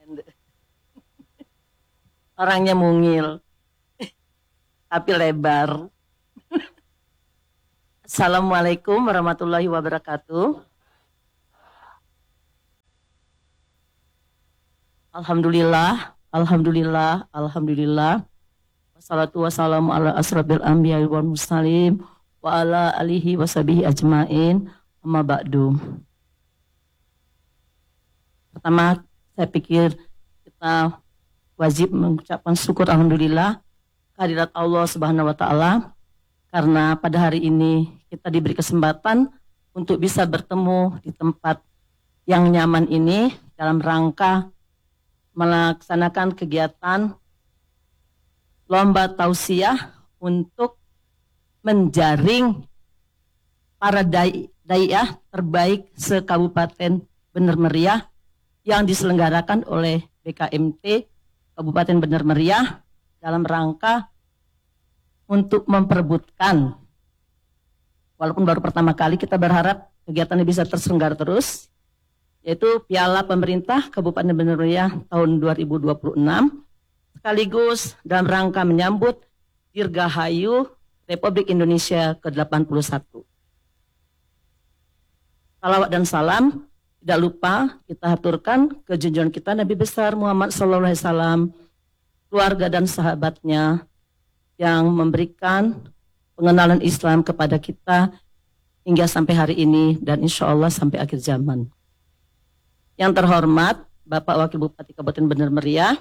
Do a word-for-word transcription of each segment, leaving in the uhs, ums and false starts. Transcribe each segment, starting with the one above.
Orangnya mungil, tapi lebar. Assalamualaikum warahmatullahi wabarakatuh. Alhamdulillah, alhamdulillah, alhamdulillah. Wassalatu wassalamu ala asrofil anbiya wal mursalin wa ala alihi washabihi ajmain. Amma ba'du. Pertama, saya pikir kita wajib mengucapkan syukur alhamdulillah kehadirat Allah Subhanahu wa taala karena pada hari ini kita diberi kesempatan untuk bisa bertemu di tempat yang nyaman ini dalam rangka melaksanakan kegiatan lomba tausiah untuk menjaring para dai-daiah terbaik se-Kabupaten Bener Meriah yang diselenggarakan oleh B K M T Kabupaten Bener Meriah dalam rangka untuk memperebutkan, walaupun baru pertama kali, kita berharap kegiatannya bisa terselenggara terus, yaitu Piala Pemerintah Kabupaten Bener Meriah tahun dua ribu dua puluh enam, sekaligus dalam rangka menyambut Dirgahayu Republik Indonesia ke delapan puluh satu. Salawat dan salam tidak lupa kita haturkan ke junjungan kita Nabi besar Muhammad Sallallahu Alaihi Wasallam, keluarga dan sahabatnya yang memberikan pengenalan Islam kepada kita hingga sampai hari ini dan insya Allah sampai akhir zaman. Yang terhormat Bapak Wakil Bupati Kabupaten Bener Meriah,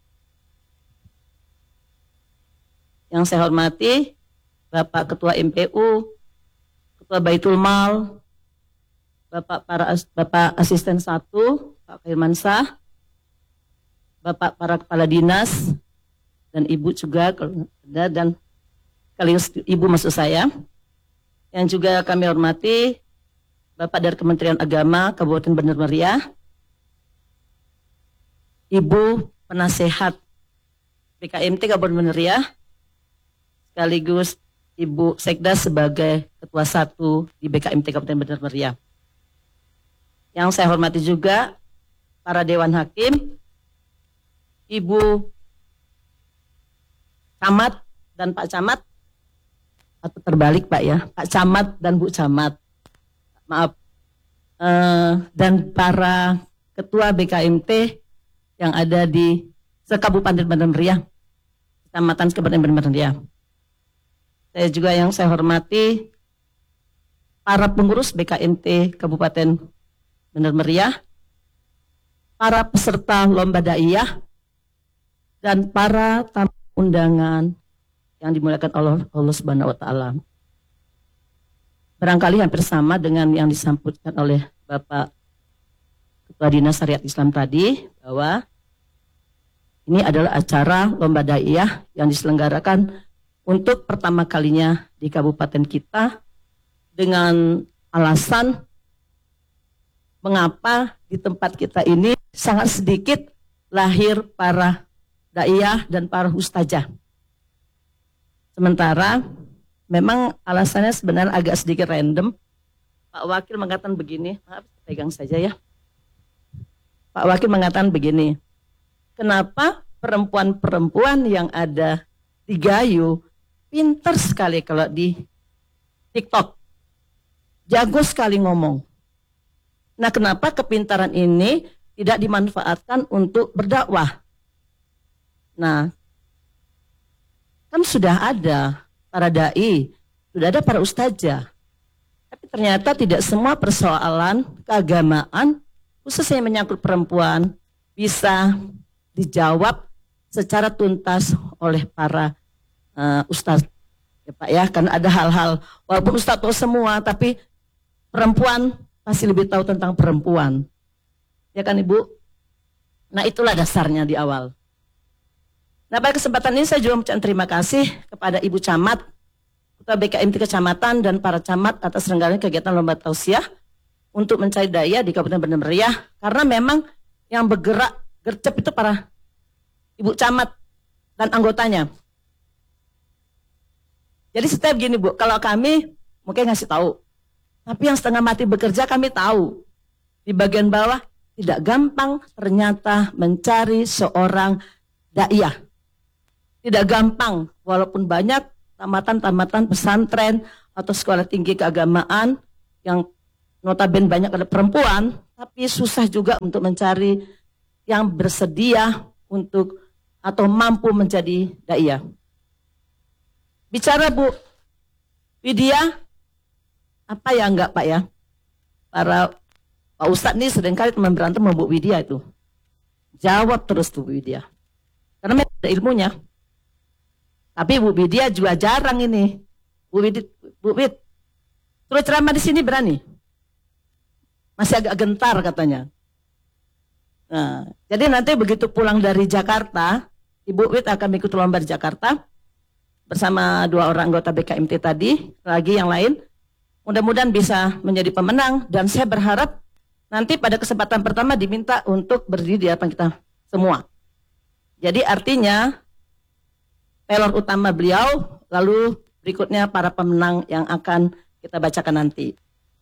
yang saya hormati Bapak Ketua M P U, Ketua Baitul Mal, Bapak para Bapak Asisten satu, Pak Firmansyah, Bapak para Kepala Dinas, dan Ibu juga kalau ada, dan sekaligus Ibu maksud saya, yang juga kami hormati Bapak dari Kementerian Agama Kabupaten Bener Meriah, Ibu Penasehat B K M T Kabupaten Bener Meriah, sekaligus Ibu Sekda sebagai Ketua satu di B K M T Kabupaten Bener Meriah. Yang saya hormati juga para Dewan Hakim, Ibu Camat dan Pak Camat, atau terbalik Pak ya, Pak Camat dan Bu Camat, maaf, uh, dan para Ketua B K M T yang ada di se-Kabupaten Bener Meriah, Kecamatan Kabupaten Bener Meriah. Saya juga yang saya hormati para pengurus B K M T Kabupaten Bener Meriah, para peserta lomba daiyah, dan para tamu undangan yang dimuliakan Allah, Allah Subhanahu wa taala. Barangkali hampir sama dengan yang disampaikan oleh Bapak Ketua Dinas Syariat Islam tadi, bahwa ini adalah acara lomba daiyah yang diselenggarakan untuk pertama kalinya di kabupaten kita dengan alasan mengapa di tempat kita ini sangat sedikit lahir para daiyah dan para ustazah. Sementara memang alasannya sebenarnya agak sedikit random. Pak Wakil mengatakan begini, maaf pegang saja ya. Pak Wakil mengatakan begini, kenapa perempuan-perempuan yang ada di Gayo pintar sekali kalau di TikTok, jago sekali ngomong. Nah, kenapa kepintaran ini tidak dimanfaatkan untuk berdakwah? Nah, kan sudah ada para dai, sudah ada para ustazah. Tapi ternyata tidak semua persoalan keagamaan, khususnya yang menyangkut perempuan, bisa dijawab secara tuntas oleh para uh, ustaz. Ya Pak ya, kan ada hal-hal, walaupun ustaz tahu semua, tapi perempuan pasti lebih tahu tentang perempuan. Ya kan Ibu? Nah itulah dasarnya di awal. Nah pada kesempatan ini saya juga mengucapkan terima kasih kepada Ibu Camat, Ketua B K M T Kecamatan dan para camat atas selenggaraannya kegiatan lomba tausiah untuk mencari daya di Kabupaten Bener Meriah. Karena memang yang bergerak gercep itu para Ibu Camat dan anggotanya. Jadi setiap gini Bu, kalau kami mungkin ngasih tahu, tapi yang setengah mati bekerja kami tahu. Di bagian bawah tidak gampang ternyata mencari seorang daiyah. Tidak gampang, walaupun banyak tamatan-tamatan pesantren atau sekolah tinggi keagamaan yang notabene banyak ada perempuan, tapi susah juga untuk mencari yang bersedia untuk atau mampu menjadi daiyah. Bicara Bu Widya, apa ya enggak Pak ya? Para Pak Ustadz nih seringkali teman berantem sama Bu Widya itu. Jawab terus tuh Bu Widya. Karena memang ada ilmunya. Tapi Bu Widya juga jarang ini. Bu Widya, Bu Wid, terus ceramah di sini berani? Masih agak gentar katanya. Nah, jadi nanti begitu pulang dari Jakarta, Ibu Wid akan ikut lomba di Jakarta bersama dua orang anggota B K M T tadi, lagi yang lain. Mudah-mudahan bisa menjadi pemenang dan saya berharap nanti pada kesempatan pertama diminta untuk berdiri di hadapan kita semua. Jadi artinya pelor utama beliau, lalu berikutnya para pemenang yang akan kita bacakan nanti.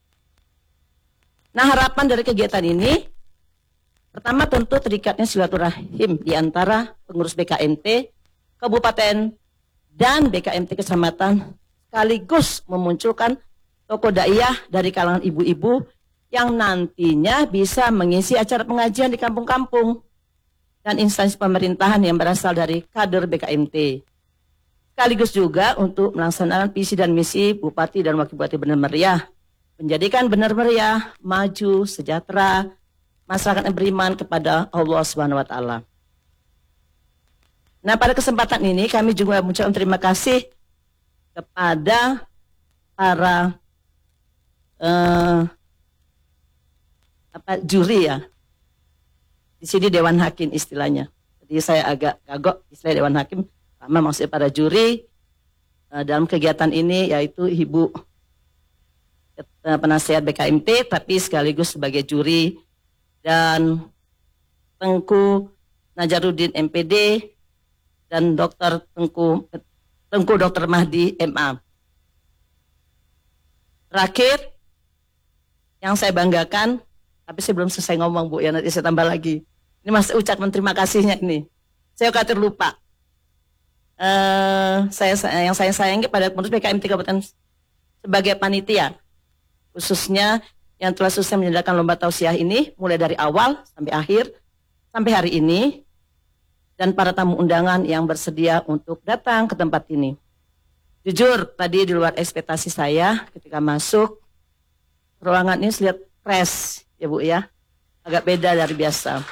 Nah, harapan dari kegiatan ini, pertama tentu terikatnya silaturahim di antara pengurus B K M T, kabupaten, dan B K M T kecamatan, sekaligus memunculkan tokoh daiyah dari kalangan ibu-ibu yang nantinya bisa mengisi acara pengajian di kampung-kampung dan instansi pemerintahan yang berasal dari kader B K M T. Sekaligus juga untuk melaksanakan visi dan misi Bupati dan Wakil Bupati Benar Meriah, menjadikan Benar Meriah maju, sejahtera, masyarakat yang beriman kepada Allah Subhanahu wa taala. Nah, pada kesempatan ini kami juga mengucapkan terima kasih kepada para uh, apa juri ya. Di sini Dewan Hakim istilahnya. Jadi saya agak kagok istilah Dewan Hakim, sama maksudnya para juri uh, dalam kegiatan ini, yaitu Ibu uh, penasihat B K M T tapi sekaligus sebagai juri, dan Tengku Najaruddin M P D dan Dokter Tengku Tengku Dokter Mahdi M A. Terakhir yang saya banggakan, tapi saya belum selesai ngomong Bu ya, nanti saya tambah lagi. Ini masih ucapan terima kasihnya ini. Saya khawatir lupa. Uh, saya yang saya sayangi pada pengurus B K M T Kabupaten sebagai panitia, khususnya yang telah sukses menyelenggarakan lomba tausiah ini mulai dari awal sampai akhir sampai hari ini, dan para tamu undangan yang bersedia untuk datang ke tempat ini. Jujur tadi di luar ekspektasi saya ketika masuk ruangan ini, lihat fresh ya Bu ya, agak beda dari biasa.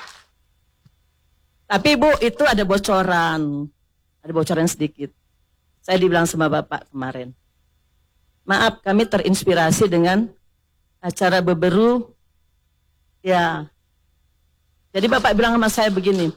Tapi Bu, itu ada bocoran, ada bocoran sedikit. Saya dibilang sama Bapak kemarin, maaf kami terinspirasi dengan acara beberu, ya. Jadi Bapak bilang sama saya begini,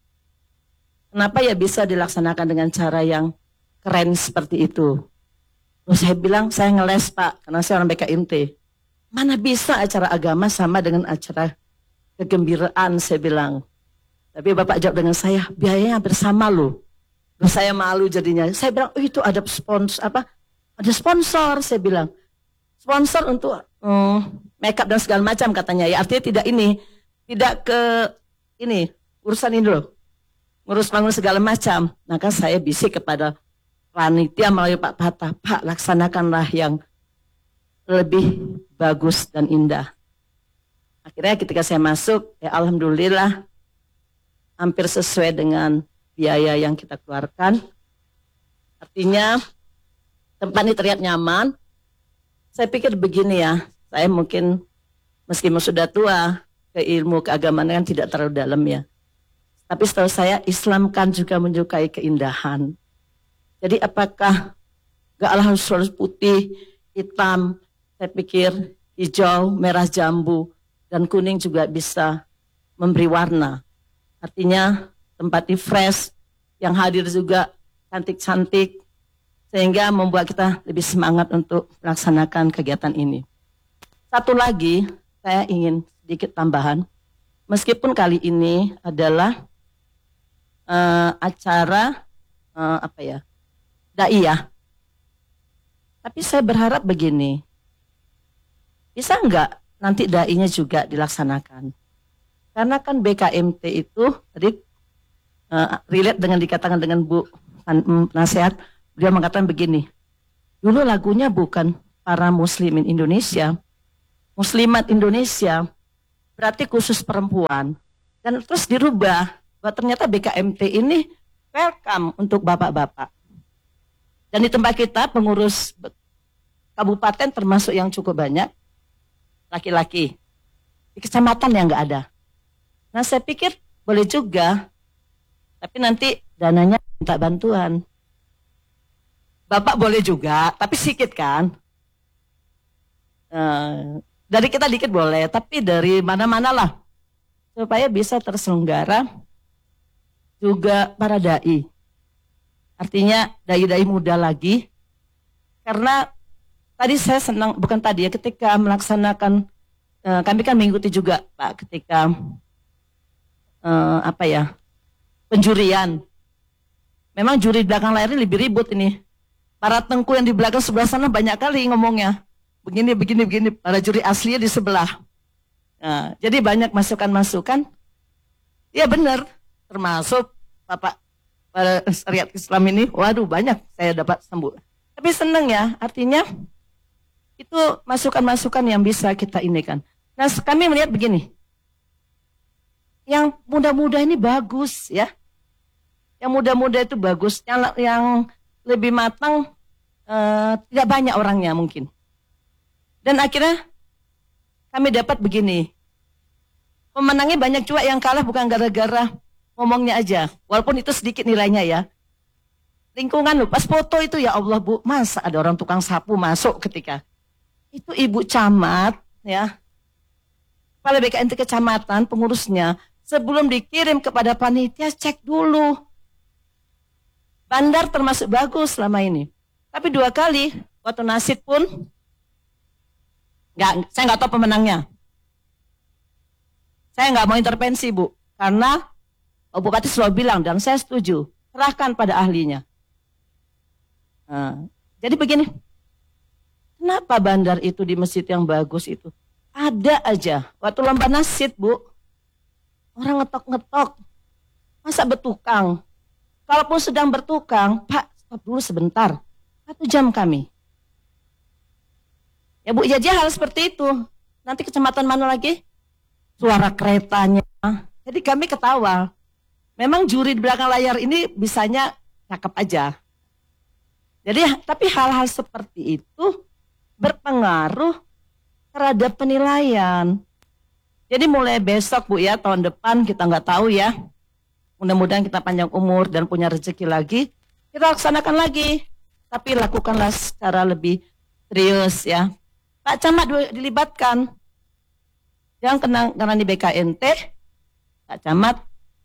kenapa ya bisa dilaksanakan dengan cara yang keren seperti itu? Terus saya bilang, saya ngeles Pak, karena saya orang B K M T. Mana bisa acara agama sama dengan acara kegembiraan, saya bilang. Tapi Bapak jawab dengan saya, biayanya bersama loh. Terus saya malu jadinya. Saya bilang, oh itu ada sponsor, apa? Ada sponsor, saya bilang. Sponsor untuk um, makeup dan segala macam katanya. Ya artinya tidak ini, tidak ke ini urusan ini loh, ngurus bangun segala macam. Maka saya bisik kepada panitia melalui Pak Patah, Pak laksanakanlah yang lebih bagus dan indah. Akhirnya ketika saya masuk, ya alhamdulillah hampir sesuai dengan biaya yang kita keluarkan. Artinya tempat ini terlihat nyaman. Saya pikir begini ya, saya mungkin meskipun sudah tua, ke ilmu keagamaan kan tidak terlalu dalam ya. Tapi setahu saya Islam kan juga menyukai keindahan. Jadi apakah gak harus putih, hitam, saya pikir hijau, merah jambu, dan kuning juga bisa memberi warna. Artinya tempat ini fresh, yang hadir juga cantik-cantik, sehingga membuat kita lebih semangat untuk melaksanakan kegiatan ini. Satu lagi, saya ingin sedikit tambahan, meskipun kali ini adalah uh, acara uh, apa ya, daiyah, tapi saya berharap begini, bisa enggak nanti dainya juga dilaksanakan? Karena kan B K M T itu tadi uh, relate dengan dikatakan dengan Bu Nasihat, dia mengatakan begini, dulu lagunya bukan para muslimin Indonesia, muslimat Indonesia, berarti khusus perempuan. Dan terus dirubah, bahwa ternyata B K M T ini welcome untuk bapak-bapak. Dan di tempat kita pengurus kabupaten termasuk yang cukup banyak, laki-laki. Di kecamatan yang nggak ada. Nah saya pikir boleh juga, tapi nanti dananya minta bantuan. Bapak boleh juga, tapi sedikit kan. Uh, dari kita dikit boleh, tapi dari mana-mana lah. Supaya bisa terselenggara juga para dai. Artinya dai-dai muda lagi. Karena tadi saya senang, bukan tadi ya, ketika melaksanakan, uh, kami kan mengikuti juga Pak, ketika uh, apa ya, penjurian. Memang juri di belakang layar ini lebih ribut ini. Para tengku yang di belakang sebelah sana banyak kali ngomongnya. Begini, begini, begini. Para juri aslinya di sebelah. Nah, jadi banyak masukan-masukan. Ya benar, termasuk Bapak pada syariat Islam ini, waduh banyak saya dapat sembuh. Tapi senang ya, artinya itu masukan-masukan yang bisa kita inikan. Nah kami melihat begini, yang muda-muda ini bagus ya, yang muda-muda itu bagus, yang, yang lebih matang uh, tidak banyak orangnya mungkin. Dan akhirnya kami dapat begini, pemenangnya banyak juga yang kalah bukan gara-gara ngomongnya aja, walaupun itu sedikit nilainya ya. Lingkungan loh, pas foto itu ya Allah Bu, masa ada orang tukang sapu masuk ketika itu Ibu Camat ya, kepala B K M T kecamatan, pengurusnya sebelum dikirim kepada panitia cek dulu. Bandar termasuk bagus selama ini, tapi dua kali waktu nasid pun nggak, saya nggak tahu pemenangnya. Saya nggak mau intervensi Bu, karena Oh, Bupati selalu bilang, dan saya setuju, serahkan pada ahlinya. Nah, jadi begini, kenapa bandar itu di masjid yang bagus itu? Ada aja, waktu lomba nasid Bu, orang ngetok-ngetok, masa bertukang? Kalaupun sedang bertukang, Pak, stop dulu sebentar, satu jam kami. Ya Bu, jadi hal seperti itu. Nanti kecamatan mana lagi? Suara keretanya. Jadi kami ketawa. Memang juri di belakang layar ini bisanya cakep aja. Jadi tapi hal-hal seperti itu berpengaruh terhadap penilaian. Jadi mulai besok Bu ya, tahun depan kita nggak tahu ya. Mudah-mudahan kita panjang umur dan punya rezeki lagi. Kita laksanakan lagi. Tapi lakukanlah secara lebih serius ya. Pak Camat dilibatkan. Yang kena karena di B K M T, Pak Camat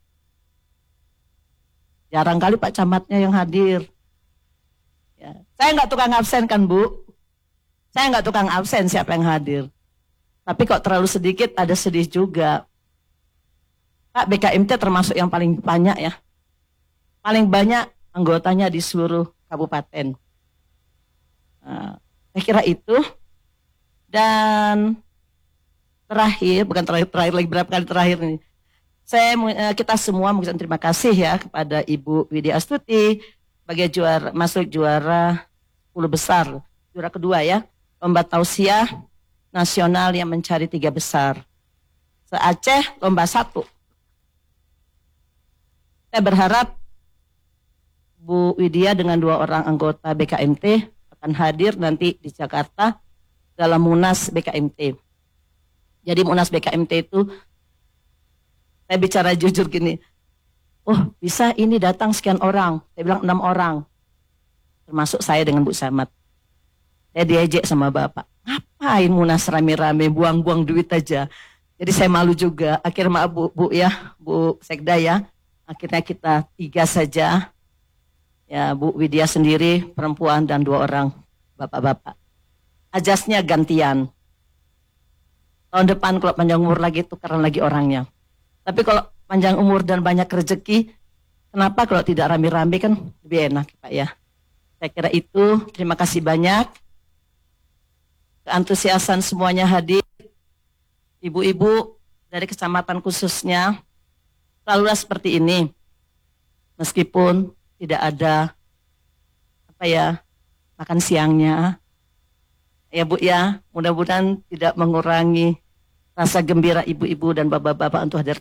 jarang kali Pak Camatnya yang hadir. Ya. Saya nggak tukang absen kan Bu. Saya nggak tukang absen siapa yang hadir. Tapi kok terlalu sedikit ada sedih juga. Pak B K M T termasuk yang paling banyak ya. Paling banyak anggotanya di seluruh kabupaten. Nah, saya kira itu. Dan terakhir, bukan terakhir, terakhir lagi berapa kali terakhir ini. Saya kita semua mengucapkan terima kasih ya kepada Ibu Widya Astuti sebagai juara masuk juara sepuluh besar, juara kedua ya, lomba tausiah nasional yang mencari tiga besar. Se-Aceh lomba satu. Saya berharap Bu Widya dengan dua orang anggota B K M T akan hadir nanti di Jakarta dalam Munas B K M T. Jadi Munas B K M T itu saya bicara jujur gini, oh bisa ini datang sekian orang, saya bilang enam orang, termasuk saya dengan Bu Samad. Saya diajak sama Bapak, ngapain Munas rame-rame, buang-buang duit aja. Jadi saya malu juga, akhirnya maaf Bu, Bu ya, Bu Sekda ya, akhirnya kita tiga saja, ya Bu Widya sendiri, perempuan dan dua orang Bapak-Bapak. Ajasnya gantian. Tahun depan kalau panjang umur lagi tukeran lagi orangnya. Tapi kalau panjang umur dan banyak rezeki, kenapa kalau tidak rame-rame kan lebih enak Pak ya. Saya kira itu, terima kasih banyak. Keantusiasan semuanya hadir, ibu-ibu dari kecamatan khususnya selalulah seperti ini. Meskipun tidak ada apa ya makan siangnya, ya Bu ya, mudah-mudahan tidak mengurangi rasa gembira ibu-ibu dan bapak-bapak untuk hadir